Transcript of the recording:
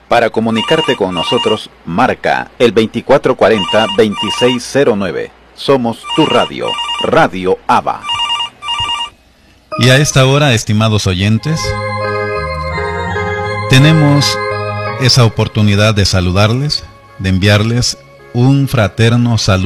Para comunicarte con nosotros, marca el 2440-2609. Somos tu radio, Radio ABA. Y a esta hora, estimados oyentes, tenemos esa oportunidad de saludarles, de enviarles un fraterno saludo